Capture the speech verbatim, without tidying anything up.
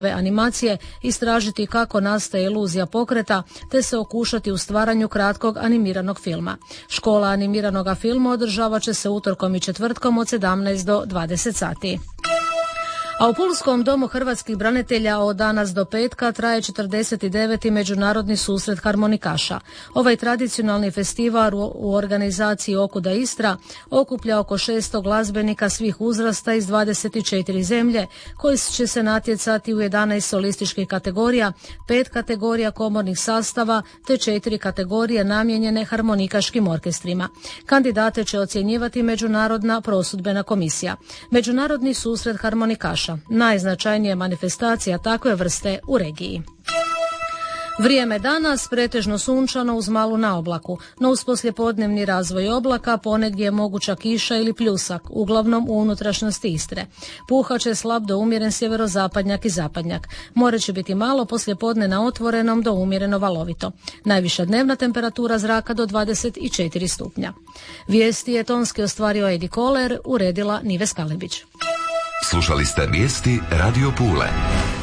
animacije, istražiti kako nastaje iluzija pokreta, te se okušati u stvaranju kratkog animiranog filma. Škola animiranog filma održavat će se utorkom i četvrtkom od sedamnaest do dvadeset sati. A u Pulskom domu hrvatskih branitelja od danas do petka traje četrdeset deveti Međunarodni susret harmonikaša. Ovaj tradicionalni festival u organizaciji Okuda Istra okuplja oko šesto glazbenika svih uzrasta iz dvadeset četiri zemlje koji će se natjecati u jedanaest solističkih kategorija, pet kategorija komornih sastava te četiri kategorije namijenjene harmonikaškim orkestrima. Kandidate će ocjenjivati Međunarodna prosudbena komisija. Međunarodni susret harmonikaša najznačajnija manifestacija takve vrste u regiji. Vrijeme danas pretežno sunčano uz malu naoblaku, no uz poslijepodnevni razvoj oblaka ponegdje je moguća kiša ili pljusak, uglavnom u unutrašnjosti Istre. Puhat će slab do umjeren sjeverozapadnjak i zapadnjak. More će biti malo poslijepodne na otvorenom do umjereno valovito. Najviša dnevna temperatura zraka do dvadeset četiri stupnja. Vijesti je tonski ostvario Edi Koler, uredila Nive Skalebić. Slušali ste vijesti Radio Pule.